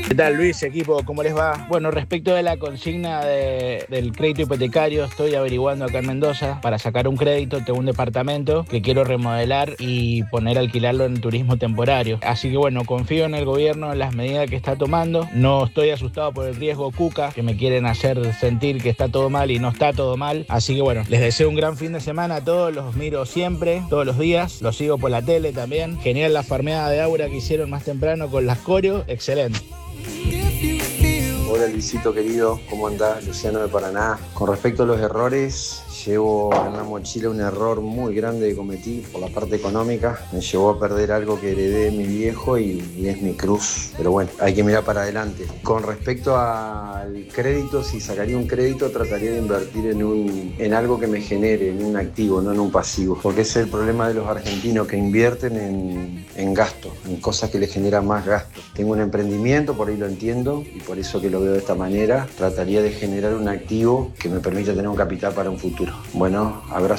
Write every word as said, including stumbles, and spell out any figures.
¿Qué tal, Luis, equipo? ¿Cómo les va? Bueno, respecto de la consigna de, del crédito hipotecario, estoy averiguando acá en Mendoza para sacar un crédito. Tengo un departamento que quiero remodelar y poner a alquilarlo en turismo temporario. Así que bueno, confío en el gobierno, en las medidas que está tomando. No estoy asustado por el riesgo Cuca, que me quieren hacer sentir que está todo mal y no está todo mal. Así que bueno, les deseo un gran fin de semana a todos. Los miro siempre, todos los días. Los sigo por la tele también. Genial la farmeada de aura que hicieron más temprano con las coreos. Excelente. Hola Luisito querido, ¿cómo andás? Luciano de Paraná. Con respecto a los errores, llevo en la mochila un error muy grande que cometí por la parte económica. Me llevó a perder algo que heredé de mi viejo y, y es mi cruz. Pero bueno, hay que mirar para adelante. Con respecto al crédito, si sacaría un crédito, trataría de invertir en, un, en algo que me genere, en un activo, no en un pasivo. Porque ese es el problema de los argentinos, que invierten en, en gasto, en cosas que les generan más gasto. Tengo un emprendimiento, por ahí lo entiendo, y por eso que lo veo de esta manera. Trataría de generar un activo que me permita tener un capital para un futuro. Bueno, abrazo.